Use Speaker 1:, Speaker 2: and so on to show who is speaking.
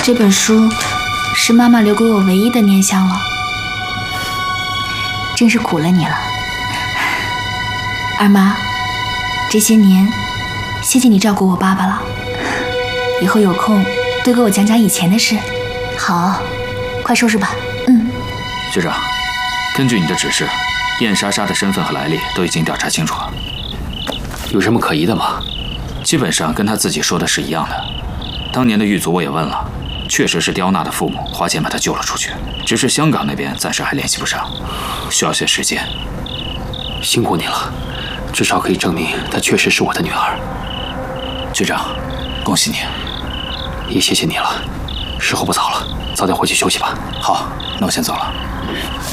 Speaker 1: 这本书是妈妈留给我唯一的念想了，真是苦了你了，二妈。这些年，谢谢你照顾我爸爸了。以后有空多给我讲讲以前的事。好，快收拾吧。
Speaker 2: 学长，根据你的指示，燕莎莎的身份和来历都已经调查清楚了。
Speaker 3: 有什么可疑的吗？
Speaker 2: 基本上跟他自己说的是一样的。当年的狱卒我也问了，确实是刁娜的父母花钱把她救了出去，只是香港那边暂时还联系不上，需要些时间。
Speaker 3: 辛苦你了，至少可以证明她确实是我的女儿。
Speaker 2: 学长，恭喜你。
Speaker 3: 也谢谢你了。时候不早了，早点回去休息吧。
Speaker 2: 好，那我先走了。